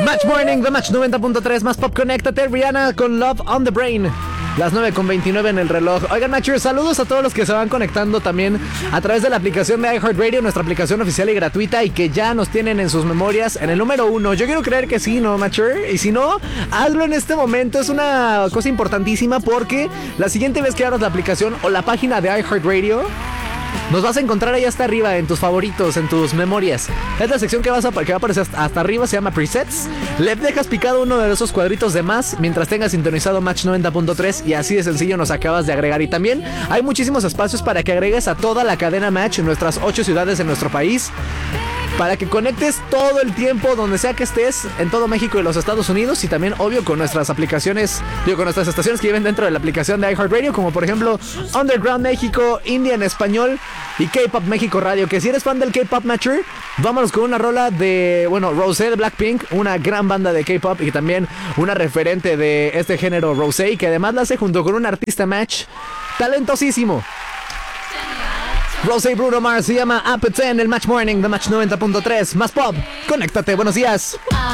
Match Morning, The Match 90.3, más pop, conéctate. Rihanna con Love on the Brain. Las 9:29 en el reloj. Oigan, Matchers, saludos a todos los que se van conectando también a través de la aplicación de iHeartRadio, nuestra aplicación oficial y gratuita, y que ya nos tienen en sus memorias en el número 1. Yo quiero creer que sí, ¿no, Matcher? Y si no, hazlo en este momento. Es una cosa importantísima porque la siguiente vez que abras la aplicación o la página de iHeartRadio, nos vas a encontrar ahí hasta arriba, en tus favoritos, en tus memorias. Es la sección que va a aparecer hasta arriba, se llama Presets. Le dejas picado uno de esos cuadritos de más mientras tengas sintonizado Match 90.3 y así de sencillo nos acabas de agregar. Y también hay muchísimos espacios para que agregues a toda la cadena Match en nuestras 8 ciudades en nuestro país, para que conectes todo el tiempo donde sea que estés en todo México y los Estados Unidos, y también obvio con nuestras aplicaciones, con nuestras estaciones que viven dentro de la aplicación de iHeartRadio, como por ejemplo Underground México, India en español y K-Pop México Radio. Que si eres fan del K-Pop Matcher, vámonos con una rola de, Rosé de Blackpink, una gran banda de K-Pop y también una referente de este género, Rosé, que además la hace junto con un artista Match talentosísimo. Rosé Bruno Mars, se llama Up at 10, el Match Morning, The Match 90.3, más pop, conéctate, buenos días.